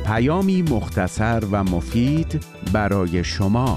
پیامی مختصر و مفید برای شما.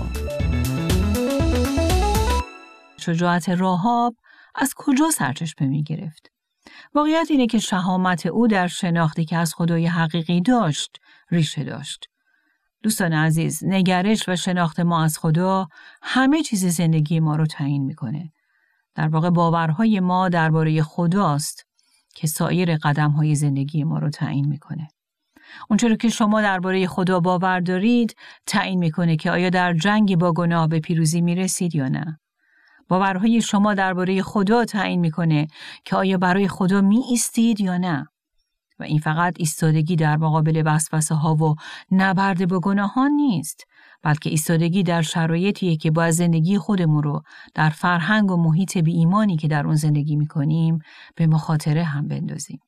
شجاعت راهاب از کجا سرچشمه می گرفت؟ واقعیت اینه که شهامت او در شناختی که از خدای حقیقی داشت ریشه داشت. دوستان عزیز، نگرش و شناخت ما از خدا همه چیز زندگی ما رو تعیین میکنه. در واقع باورهای ما درباره خداست که سایر قدمهای زندگی ما رو تعیین میکنه. اونچه رو که شما درباره خدا باور دارید تعیین میکنه که آیا در جنگ با گناه به پیروزی میرسید یا نه. باورهای شما درباره خدا تعیین میکنه که آیا برای خدا می ایستید یا نه. و این فقط ایستادگی در مقابل وسوسه‌ها و نبرد با گناهان نیست، بلکه ایستادگی در شرایطیه که باید زندگی خودمون رو در فرهنگ و محیط بی ایمانی که در اون زندگی میکنیم به مخاطره هم بندازیم.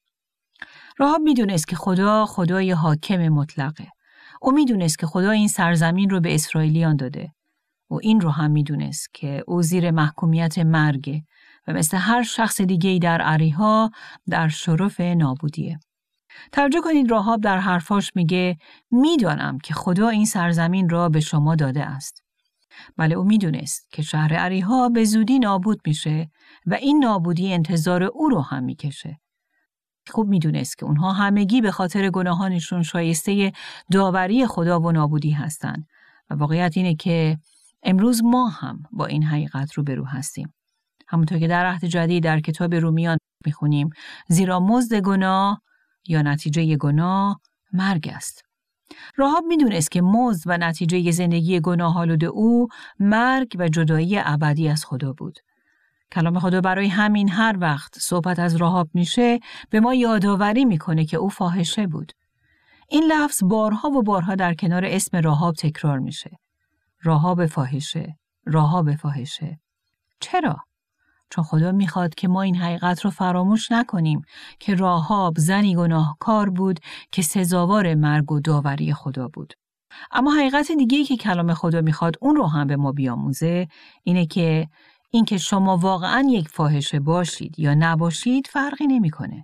راهاب میدونست که خدا خدای حاکم مطلقه. او میدونست که خدا این سرزمین رو به اسرائیلیان داده. او این رو هم میدونست که او زیر محکومیت مرگه و مثل هر شخص دیگه‌ای در اریحا در شرف نابودیه. توجه کنید راهاب در حرفاش میگه میدانم که خدا این سرزمین را به شما داده است. بله، او میدونست که شهر اریحا به زودی نابود میشه و این نابودی انتظار او رو هم میکشه. خوب میدونست که اونها همگی به خاطر گناهانشون شایسته داوری خدا و نابودی هستن و واقعیت اینه که امروز ما هم با این حقیقت روبرو هستیم. همونطور که در عهد جدید در کتاب رومیان میخونیم، زیرا مزد گناه یا نتیجه گناه مرگ است. راهاب میدونست که مزد و نتیجه زندگی گناه‌آلود او مرگ و جدایی ابدی از خدا بود. کلام خدا برای همین هر وقت صحبت از راهاب میشه به ما یادآوری میکنه که او فاحشه بود. این لفظ بارها و بارها در کنار اسم راهاب تکرار میشه. راهاب فاحشه، راهاب فاحشه. چرا؟ چون خدا میخواد که ما این حقیقت رو فراموش نکنیم که راهاب زنی گناهکار بود که سزاوار مرگ و داوری خدا بود. اما حقیقت دیگه‌ای که کلام خدا میخواد اون رو هم به ما بیاموزه اینه که اینکه شما واقعاً یک فاحشه باشید یا نباشید فرقی نمیکنه.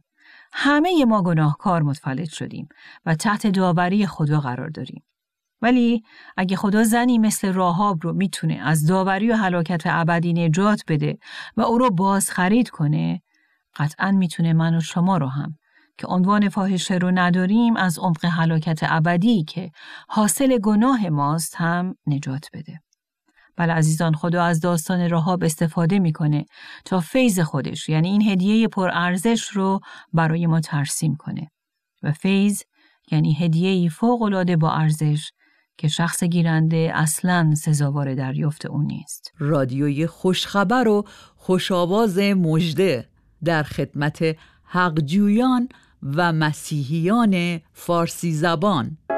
همه ما گناهکار متولد شدیم و تحت داوری خدا قرار داریم. ولی اگه خدا زنی مثل راهاب رو میتونه از داوری و هلاکت ابدی نجات بده و او رو باز خرید کنه، قطعاً میتونه من و شما رو هم که عنوان فاحشه رو نداریم از عمق هلاکت ابدی که حاصل گناه ماست هم نجات بده. بله عزیزان، خدا از داستان راهاب استفاده میکنه تا فیض خودش، یعنی این هدیه پرارزش رو برای ما ترسیم کنه. و فیض یعنی هدیه‌ای فوق‌العاده با ارزش که شخص گیرنده اصلاً سزاوار دریافت اون نیست. رادیوی خوشخبر و خوشاواز مژده در خدمت حقجویان و مسیحیان فارسی زبان.